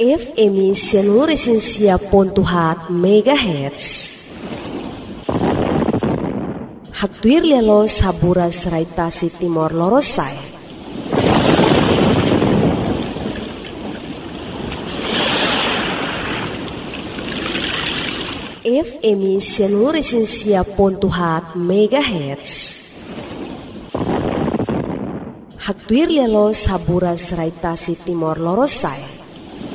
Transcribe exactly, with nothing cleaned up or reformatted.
F M Seluruh ponto hat megahertz. Haktuir lelo sabura seraitasi Timor Lorosai. F M Seluruh ponto hat megahertz. Haktuir lelo sabura seraitasi Timor Lorosai.